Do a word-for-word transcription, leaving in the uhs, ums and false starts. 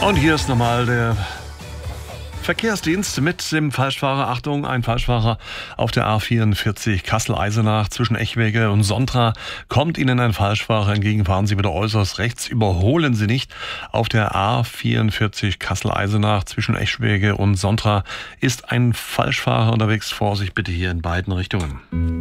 Und hier ist nochmal der Verkehrsdienst mit dem Falschfahrer. Achtung, ein Falschfahrer auf der A vierundvierzig Kassel-Eisenach zwischen Echwege und Sontra. Kommt Ihnen ein Falschfahrer entgegen, fahren Sie bitte äußerst rechts. Überholen Sie nicht. Auf der A vierundvierzig Kassel-Eisenach zwischen Echwege und Sontra ist ein Falschfahrer unterwegs. Vorsicht bitte hier in beiden Richtungen.